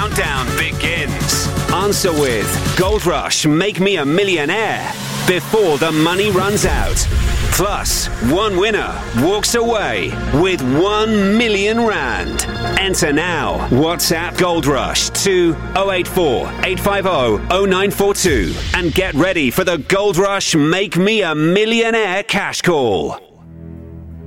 countdown begins. Answer with Gold Rush Make Me a Millionaire before the money runs out. Plus, one winner walks away with 1 million rand. Enter now. WhatsApp Gold Rush to 084 850 0942 and get ready for the Gold Rush Make Me a Millionaire cash call.